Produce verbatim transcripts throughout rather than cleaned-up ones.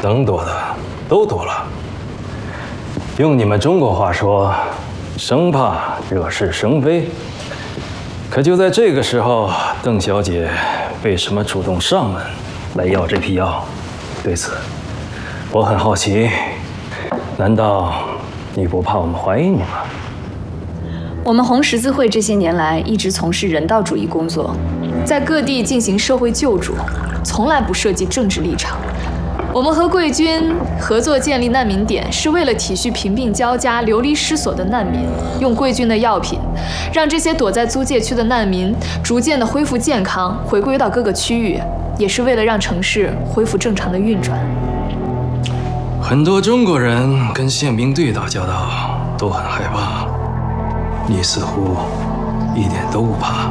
能躲的都躲了。用你们中国话说，生怕惹是生非。可就在这个时候，邓小姐为什么主动上门来要这批药？对此，我很好奇。难道你不怕我们怀疑你吗？ 我们红十字会这些年来一直从事人道主义工作，在各地进行社会救助，从来不涉及政治立场。我们和贵军合作建立难民点，是为了体恤贫病交加、流离失所的难民，用贵军的药品，让这些躲在租界区的难民逐渐的恢复健康，回归到各个区域，也是为了让城市恢复正常的运转。 很多中国人跟宪兵队打交道都很害怕，你似乎一点都不怕。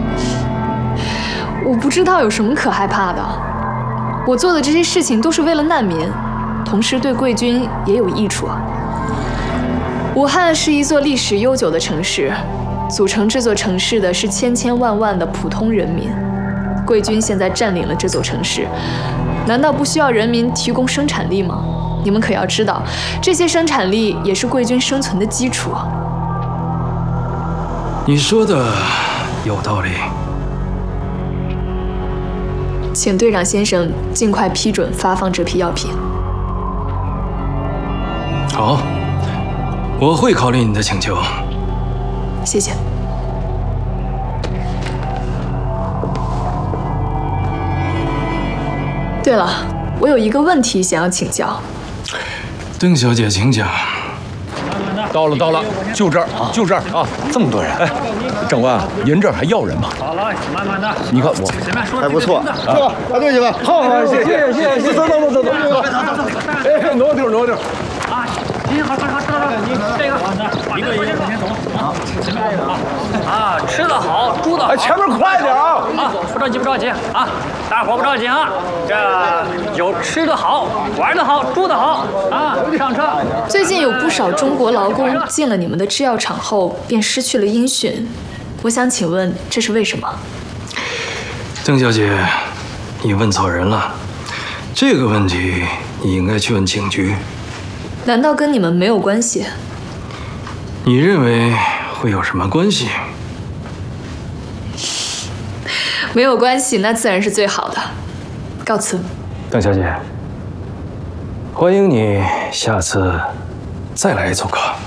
我不知道有什么可害怕的。我做的这些事情都是为了难民，同时对贵军也有益处啊。武汉是一座历史悠久的城市，组成这座城市的是千千万万的普通人民。贵军现在占领了这座城市，难道不需要人民提供生产力吗？你们可要知道，这些生产力也是贵军生存的基础啊。 你说的有道理。 请队长先生尽快批准发放这批药品。 好，我会考虑你的请求。 谢谢。对了，我有一个问题想要请教。 邓小姐，请讲。 到了，到了，就这儿，就这儿啊！ 这么多人， 哎，长官，您这儿还要人吗？ 好了，慢慢的。 你看我还不错，是吧？排队去吧。 好好，谢谢谢谢谢谢，走走走走走走走走。哎，挪地儿挪地儿。 啊，行，好，好，好，好，你这个一个一个往前走啊，前面啊啊，吃的好，住的好。 哎，前面快点啊！ 啊，不着急，不着急啊，大伙不着急啊。这有吃的好，玩的好，住的好啊，上车。 最近有不少中国劳工进了你们的制药厂后便失去了音讯，我想请问这是为什么？ 邓小姐，你问错人了。这个问题你应该去问警局。 难道跟你们没有关系？ 你认为会有什么关系？ 没有关系，那自然是最好的。告辞。 邓小姐，欢迎你下次再来做客。